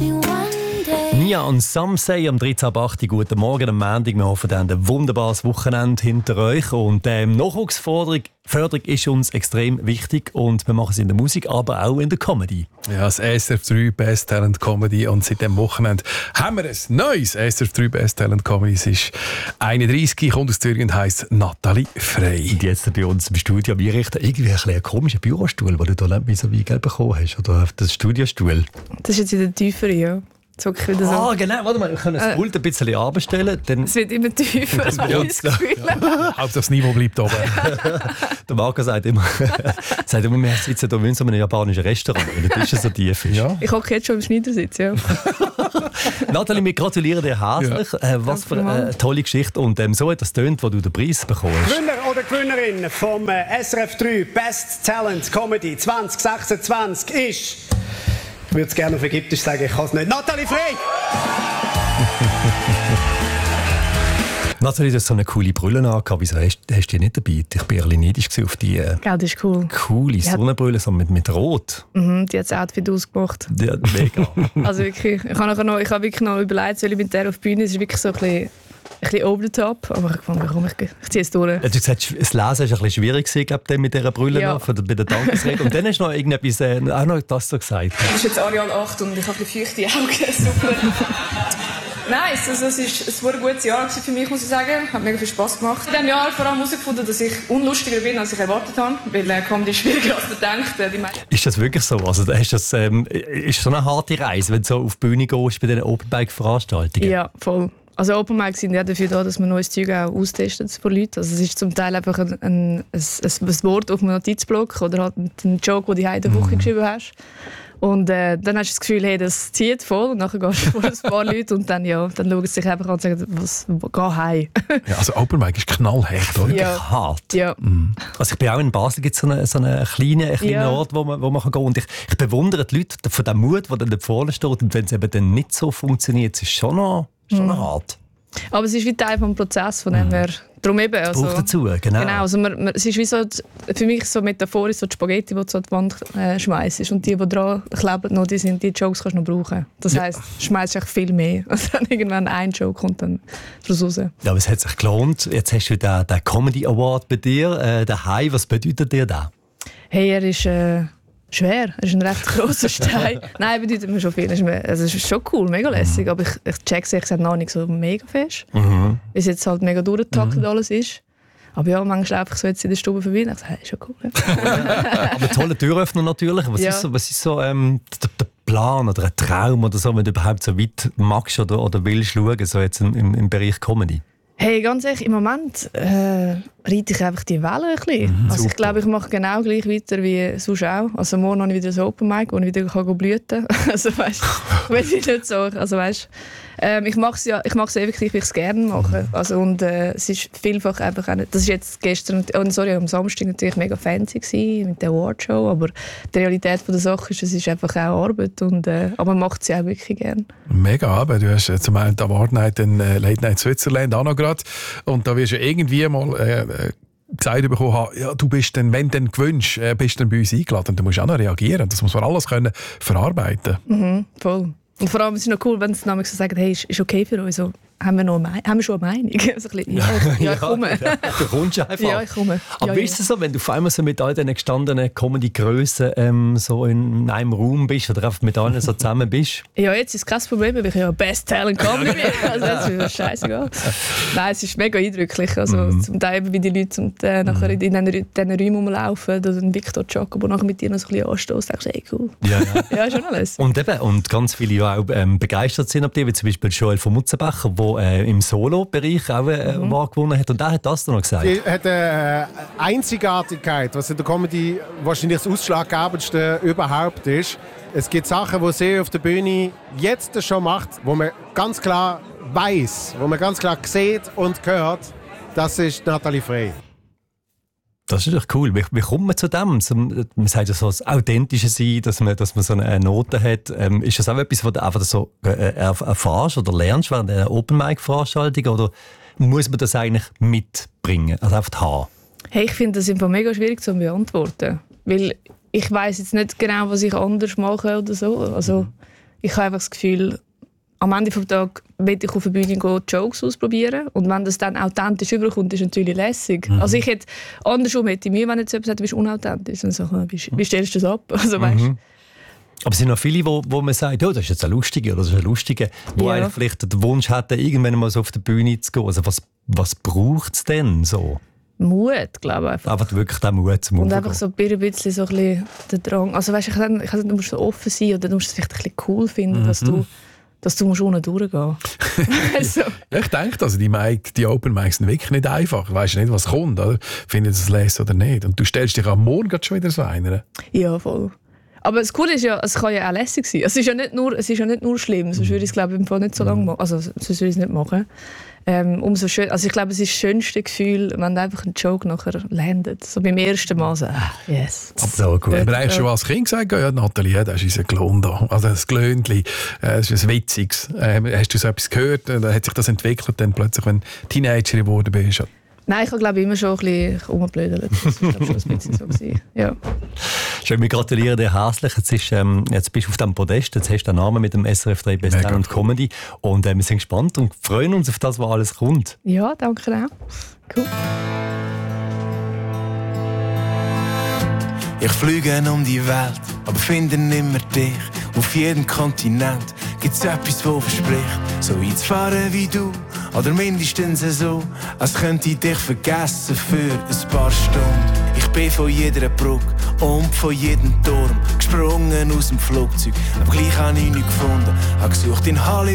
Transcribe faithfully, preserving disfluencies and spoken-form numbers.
Nia und Some Say am dreizehn Uhr acht. Guten Morgen am Montag. Wir hoffen, ihr habt ein wunderbares Wochenende hinter euch. Und ähm, Nachwuchsförderung Förderung ist uns extrem wichtig und wir machen es in der Musik, aber auch in der Comedy. Ja, das S R F drei Best Talent Comedy und seit dem Wochenende haben wir ein neues S R F drei Best Talent Comedy. Es ist einunddreißig, kommt aus Zürich und heisst Nathalie Frey. Und jetzt bei uns im Studio, wir richten irgendwie ein bisschen einen komischen Bürostuhl, den du da nicht so wie Geld bekommen hast, oder das Studiostuhl. Das ist jetzt wieder tiefer, ja. Zog wieder so. Ah, genau. Warte mal, wir können das Pult ein bisschen abstellen. Es wird immer tiefer, das habe ich das Gefühl. Hauptsache das Niveau bleibt oben. Der Marco sagt immer, sagt immer, wir sitzen hier in so einem japanischen Restaurant, weil der Tisch so tief ist. Ja. Ich hocke jetzt schon im Schneidersitz, ja. Nathalie, wir gratulieren dir herzlich. Ja. Äh, was für eine tolle Geschichte. Und ähm, so hat das tönt, wo du den Preis bekommst. Gewinner oder Gewinnerin vom äh, S R F drei Best Talent Comedy zwanzig sechsundzwanzig ist... Ich würde es gerne auf Ägyptisch sagen, ich kann es nicht. Nathalie Frey! Nathalie, du hast so eine coole Brille angehabt. Wieso hast, hast du die nicht dabei? Ich war ein bisschen neidisch auf die äh, ja, das ist cool. coole Sonnenbrille so mit, mit Rot. Mhm, die hat das Outfit ausgemacht. Ja, mega. Also wirklich, ich habe noch, ich habe wirklich noch überlegt, soll ich mit der auf die Bühne? Es ist wirklich so ein bisschen... Ein bisschen over the top, aber ich fand, komm, ich, ich ziehe es durch. Du gesagt, das Lesen war ein bisschen schwierig gewesen, mit dieser Brille ja. noch, für, bei der Dankesrede. Und dann hast du noch irgendetwas, äh, auch noch das so gesagt. Das ist jetzt Arial acht und ich habe ein bisschen feuchte Augen. Super. Nein, also, es war ein gutes Jahr für mich, muss ich sagen. Hat mega viel Spass gemacht. In diesem Jahr vor allem herausgefunden, dass ich unlustiger bin, als ich erwartet habe. Weil äh, Comedy ist schwieriger, als man denkt. Äh, die ist das wirklich so? Also, hast das, ähm, ist so eine harte Reise, wenn du so auf die Bühne gehst bei diesen Open-Bike-Veranstaltungen? Ja, voll. Also Open Mics sind ja dafür da, dass man neues Zeug auch austestet von Leuten. Also es ist zum Teil einfach ein, ein, ein, ein Wort auf einem Notizblock oder halt ein Joke, den du in der Woche mm. geschrieben hast. Und äh, dann hast du das Gefühl, hey, das zieht voll. Und dann gehst du vor ein paar Leute und dann, ja, dann schauen sie sich einfach an und sagen, was, geh heim. Ja, also Open Mic ist knallhart, oder? Ja. Hart. Ja. Mm. Also ich bin auch in Basel, gibt es so einen so eine kleinen, einen kleinen ja. Ort, wo man, wo man kann gehen kann. Und ich, ich bewundere die Leute von dem Mut, der dann da vorne steht. Und wenn es eben dann nicht so funktioniert, ist es schon noch, schon noch mm. hart. Aber es ist wie Teil des Prozesses, von dem her. Darum eben. Es also, braucht dazu, genau. genau also man, man, es ist wie so, für mich so metaphorisch so die Spaghetti, die du an die Wand äh, schmeißt. Und die, die dran kleben, noch, die, sind, die Jokes kannst du noch brauchen. Das heisst, du schmeißt echt viel mehr. Also dann irgendwann ein Joke kommt dann daraus raus. Ja, aber es hat sich gelohnt. Jetzt hast du den, den Comedy Award bei dir. Äh, daheim, was bedeutet dir das? Hey, er ist... Äh, schwer, es ist ein recht grosser Stein. Nein, bedeutet mir schon viel. Es ist, also es ist schon cool, mega lässig, aber ich, ich check es noch nicht so mega fest. Mhm. Weil es jetzt halt mega durchgetaktet mhm. alles ist. Aber ja, manchmal laufe ich so jetzt in der Stube vorbei und ich sage, hey, ist schon cool. Ja. Aber tolle Türöffner natürlich. Was ja. ist so, was ist so ähm, der, der Plan oder ein Traum oder so, wenn du überhaupt so weit magst oder, oder willst schauen, so jetzt im, im Bereich Comedy? Hey, ganz ehrlich, im Moment äh, reite ich einfach die Welle ein bisschen. Mhm, also ich glaube, ich mache genau gleich weiter wie sonst auch. Also morgen habe ich wieder ein Open Mic, wo ich wieder kann blüten kann. Also weißt, weiß ich nicht so. Also weißt, ähm, ich mache es ja, ich mache es effektiv, wie ich es gerne mache. Also und äh, es ist vielfach einfach auch nicht, das ist jetzt gestern, oh, sorry, am Samstag natürlich mega fancy gewesen, mit der Awardshow, aber die Realität von der Sache ist, es ist einfach auch Arbeit und äh, aber man macht sie auch wirklich gerne. Mega Arbeit. Du hast äh, zum einen die Award Night in äh, Late Night Switzerland auch noch gerade und da wirst du irgendwie mal äh, gesagt bekommen haben, ja, du bist dann, wenn du dann gewünscht, äh, bist dann bei uns eingeladen. Du musst auch noch reagieren. Das muss man alles können verarbeiten. Mhm, voll. Und vor allem ist es noch cool, wenn sie so sagen, hey, ist, ist okay für uns. So, haben, wir noch eine, haben wir schon eine Meinung? Also ein bisschen, ja, ja, ich komme. Ja, du kommst einfach. Ja, ich komme. Aber ja, wie ist es so, wenn du auf einmal so mit all diesen gestandenen Comedy-Grössen ähm, so in einem Raum bist oder einfach mit allen so zusammen bist? Ja, jetzt ist es kein Problem, weil ich ja Best Talent Comedy bin. Also jetzt ist das scheißegal. Nein, es ist mega eindrücklich. Also, mm. Zum Teil, wie die Leute zum, äh, nachher in diesen, diesen Räumen rumlaufen, oder ein Victor Jacobo nachher mit dir noch so ein bisschen anstößt, denkst du, hey, cool. Ja, ja. Ja, schon alles. Und eben, und ganz viele ja auch ähm, begeistert sind ab dir, wie zum Beispiel Joel von Mutzenbecher, der äh, im Solo-Bereich auch äh, mhm. gewonnen hat. Und er hat das dann noch gesagt. Er hat eine Einzigartigkeit, was in der Comedy wahrscheinlich das Ausschlaggebendste überhaupt ist. Es gibt Sachen, die sie auf der Bühne jetzt schon macht, wo man ganz klar weiß, wo man ganz klar sieht und hört, das ist Nathalie Frey. Das ist natürlich cool. Wie, wie kommt man zu dem? Man sagt ja so, das Authentische sein, dass man, dass man so eine Note hat. Ähm, ist das auch etwas, was du einfach so äh, erfährst oder lernst während einer Open-Mic-Veranstaltung? Oder muss man das eigentlich mitbringen, also einfach haben? Hey, ich finde das einfach mega schwierig zu beantworten. Weil ich weiss jetzt nicht genau, was ich anders mache oder so. Also, ich habe einfach das Gefühl, am Ende des Tages will ich auf der Bühne gehen, Jokes ausprobieren. Und wenn das dann authentisch rüberkommt, ist es natürlich lässig. Mhm. Also ich hätte, andersrum hätte ich mir, wenn jetzt jemand sagt, du bist unauthentisch, dann so, wie, wie stellst du das ab? Also, weißt, mhm. Aber es sind noch viele, wo, wo man sagt, oh, das ist jetzt ein Lustiger oder das ist ein Lustiger, die ja. eigentlich vielleicht den Wunsch hätten, irgendwann mal so auf der Bühne zu gehen. Also was, was braucht es denn so? Mut, glaube ich. Einfach, einfach wirklich den Mut zum Und einfach so ein bisschen, so ein bisschen der Drang. Also weißt, ich kann, ich kann, du musst so offen sein oder du musst es vielleicht ein bisschen cool finden, mhm. dass du dass du unten durchgehen musst. Also. Ich denke, also die, Mic, die Open Mics sind wirklich nicht einfach. Du weißt nicht, was kommt. Oder? Findet es lesen oder nicht. Und du stellst dich am Morgen schon wieder so einer. Ja, voll. Aber das Coole ist ja, es kann ja auch lässig sein. Es ist ja nicht nur, es ist ja nicht nur schlimm, sonst würde ich es glaube ich im Fall nicht so lange machen. Also sonst würde ich es nicht machen. Ähm, umso schön, also ich glaube, es ist das schönste Gefühl, wenn einfach ein Joke nachher landet. So beim ersten Mal so, ah, yes. Aber cool. Haben wir eigentlich schon als Kind gesagt, ja, Nathalie, das ist unser Klon da. Also das Glöhnchen, das ist ein Witziges. Ähm, hast du so etwas gehört? Da hat sich das entwickelt, dann plötzlich, wenn du Teenager geworden bist? Nein, ich habe glaube immer schon ein bisschen rumgeblödelt. Das war schon ein bisschen so gewesen. Ja. Schön, wir gratulieren dir herzlich. Jetzt, ist, ähm, jetzt bist du auf dem Podest, jetzt hast du den Namen mit dem S R F drei Best Talent cool. Comedy. Und äh, wir sind gespannt und freuen uns auf das, was alles kommt. Ja, danke auch. Cool. Ich fliege um die Welt, aber finde nimmer dich. Auf jedem Kontinent gibt's etwas, wo verspricht, so einzufahren wie du. Oder mindestens so, als könnte ich dich vergessen für ein paar Stunden. Ich bin von jeder Brücke und von jedem Turm gesprungen aus dem Flugzeug. Aber gleich habe ich nichts gefunden, habe gesucht in Hollywood.